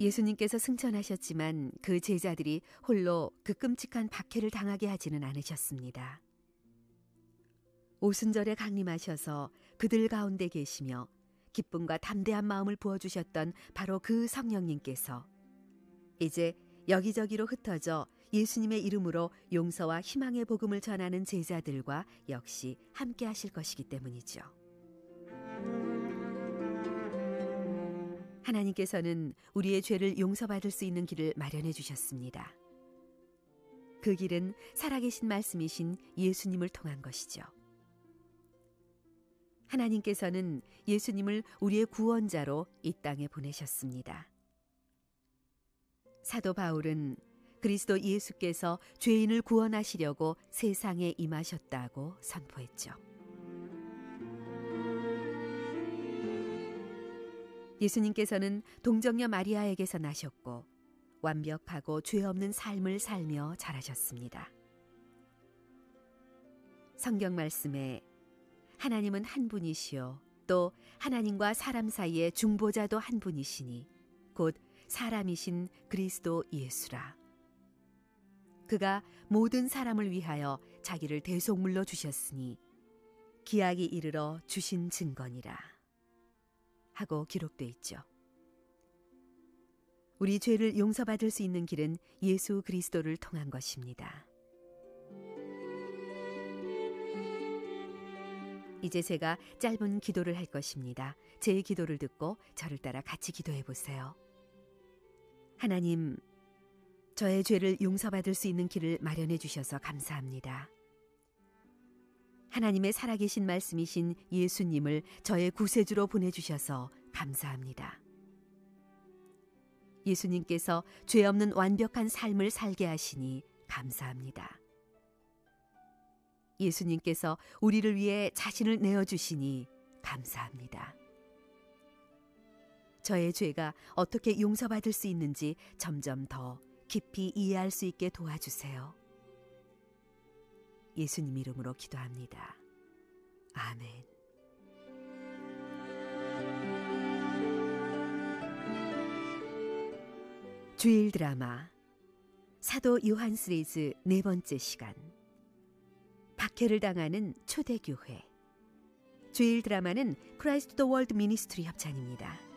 예수님께서 승천하셨지만 그 제자들이 홀로 그 끔찍한 박해를 당하게 하지는 않으셨습니다. 오순절에 강림하셔서 그들 가운데 계시며 기쁨과 담대한 마음을 부어주셨던 바로 그 성령님께서 이제 여기저기로 흩어져 예수님의 이름으로 용서와 희망의 복음을 전하는 제자들과 역시 함께 하실 것이기 때문이죠. 하나님께서는 우리의 죄를 용서받을 수 있는 길을 마련해 주셨습니다. 그 길은 살아계신 말씀이신 예수님을 통한 것이죠. 하나님께서는 예수님을 우리의 구원자로 이 땅에 보내셨습니다. 사도 바울은 그리스도 예수께서 죄인을 구원하시려고 세상에 임하셨다고 선포했죠. 예수님께서는 동정녀 마리아에게서 나셨고 완벽하고 죄 없는 삶을 살며 자라셨습니다. 성경 말씀에 하나님은 한 분이시요 또 하나님과 사람 사이의 중보자도 한 분이시니 곧 사람이신 그리스도 예수라. 그가 모든 사람을 위하여 자기를 대속물로 주셨으니 기약이 이르러 주신 증거니라 하고 기록돼 있죠. 우리 죄를 용서받을 수 있는 길은 예수 그리스도를 통한 것입니다. 이제 제가 짧은 기도를 할 것입니다. 제 기도를 듣고 저를 따라 같이 기도해 보세요. 하나님, 저의 죄를 용서받을 수 있는 길을 마련해 주셔서 감사합니다. 하나님의 살아계신 말씀이신 예수님을 저의 구세주로 보내주셔서 감사합니다. 예수님께서 죄 없는 완벽한 삶을 살게 하시니 감사합니다. 예수님께서 우리를 위해 자신을 내어주시니 감사합니다. 저의 죄가 어떻게 용서받을 수 있는지 점점 더 깊이 이해할 수 있게 도와주세요. 예수님 이름으로 기도합니다. 아멘. 주일 드라마 사도 요한 시리즈 4번째 시간 박해를 당하는 초대교회. 주일 드라마는 크라이스트 더 월드 미니스트리 협찬입니다.